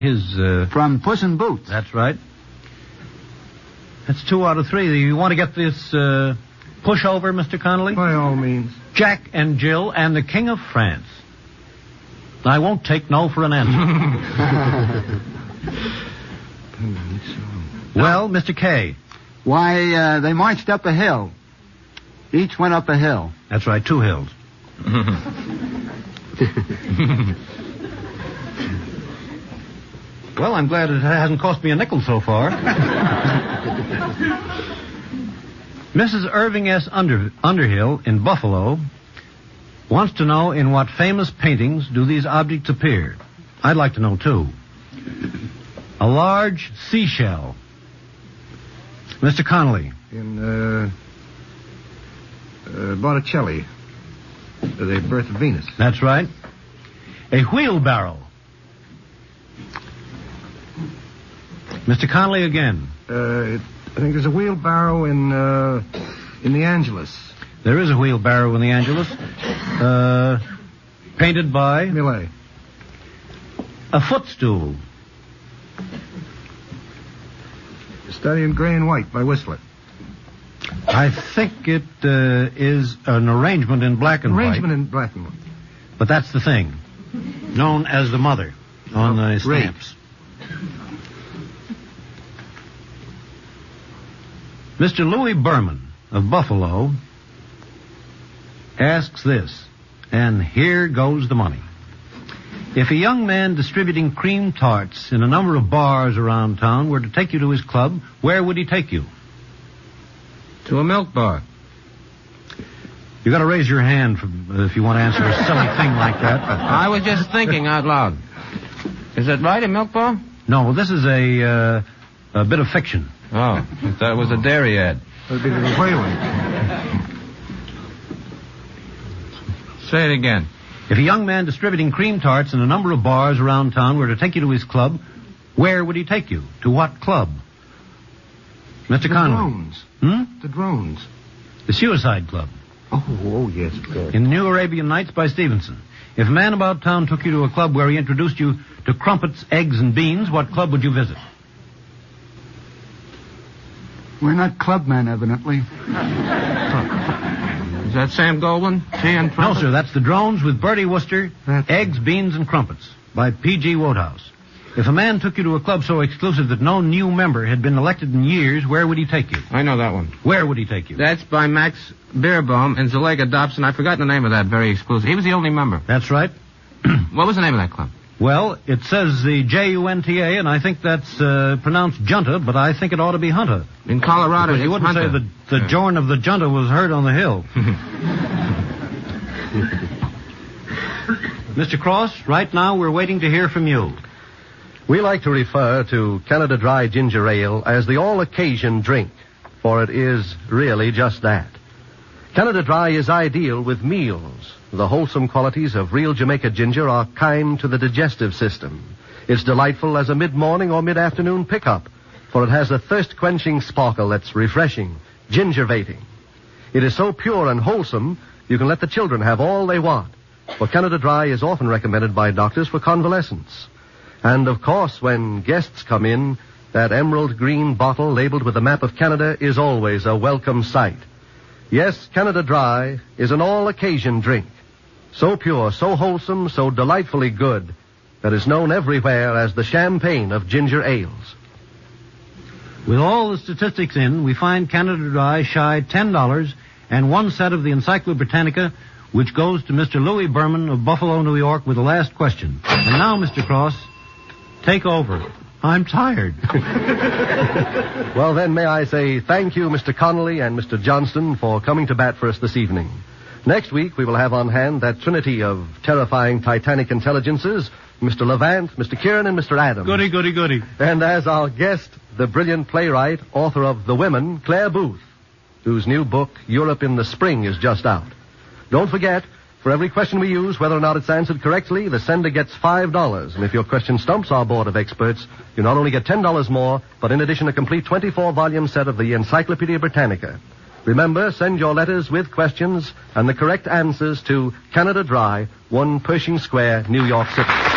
From Puss in Boots. That's right. That's 2 out of 3. You want to get this pushover, Mr. Connolly? By all means. Jack and Jill and the King of France. I won't take no for an answer. Well, Mr. K. Why, they marched up a hill. Each went up a hill. That's right, 2 hills. Well, I'm glad it hasn't cost me a nickel so far. Mrs. Irving S. Underhill in Buffalo wants to know in what famous paintings do these objects appear. I'd like to know, too. A large seashell. Mr. Connolly. In, Botticelli. The Birth of Venus. That's right. A wheelbarrow. Mr. Connolly again. I think there's a wheelbarrow in the Angelus. There is a wheelbarrow in the Angelus. Painted by? Millet. A footstool. Study in gray and white by Whistler. I think it is an arrangement in black and white. Arrangement in black and white. But that's the thing. Known as the mother on the stamps. Mr. Louis Berman of Buffalo asks this, and here goes the money. If a young man distributing cream tarts in a number of bars around town were to take you to his club, where would he take you? To a milk bar. You got to raise your hand if you want to answer a silly thing like that. I was just thinking out loud. Is that right, a milk bar? No, this is a bit of fiction. Oh, I thought it was a dairy ad. That'd be the whaling. Say it again. If a young man distributing cream tarts in a number of bars around town were to take you to his club, where would he take you? To what club? Mr. Connolly. Drones. Hmm? The Drones. The Suicide Club. Oh, yes, of course. In the New Arabian Nights by Stevenson. If a man about town took you to a club where he introduced you to crumpets, eggs, and beans, what club would you visit? We're not clubmen, evidently. Is that Sam Goldwyn? No, sir, that's the Drones with Bertie Wooster, Eggs, Beans, and Crumpets by P.G. Wodehouse. If a man took you to a club so exclusive that no new member had been elected in years, where would he take you? I know that one. Where would he take you? That's by Max Beerbohm and Zulega Dobson. I forgot the name of that very exclusive. He was the only member. That's right. What was the name of that club? Well, it says the Junta, and I think that's pronounced Junta, but I think it ought to be Hunter. In Colorado, you wouldn't Hunter. say the Jorn of the Junta was heard on the hill. Mr. Cross, right now we're waiting to hear from you. We like to refer to Canada Dry Ginger Ale as the all-occasion drink, for it is really just that. Canada Dry is ideal with meals. The wholesome qualities of real Jamaica ginger are kind to the digestive system. It's delightful as a mid-morning or mid-afternoon pickup, for it has a thirst-quenching sparkle that's refreshing, gingervating. It is so pure and wholesome, you can let the children have all they want, for Canada Dry is often recommended by doctors for convalescence. And, of course, when guests come in, that emerald green bottle labeled with the map of Canada is always a welcome sight. Yes, Canada Dry is an all-occasion drink. So pure, so wholesome, so delightfully good that it's known everywhere as the champagne of ginger ales. With all the statistics in, we find Canada Dry shy $10 and one set of the Encyclopedia Britannica, which goes to Mr. Louis Berman of Buffalo, New York, with the last question. And now, Mr. Cross, take over. I'm tired. Well, then, may I say thank you, Mr. Connolly and Mr. Johnston, for coming to bat for us this evening. Next week, we will have on hand that trinity of terrifying Titanic intelligences, Mr. Levant, Mr. Kieran, and Mr. Adams. Goody, goody, goody. And as our guest, the brilliant playwright, author of The Women, Claire Booth, whose new book, Europe in the Spring, is just out. Don't forget, for every question we use, whether or not it's answered correctly, the sender gets $5. And if your question stumps our board of experts, you not only get $10 more, but in addition a complete 24-volume set of the Encyclopedia Britannica. Remember, send your letters with questions and the correct answers to Canada Dry, 1 Pershing Square, New York City.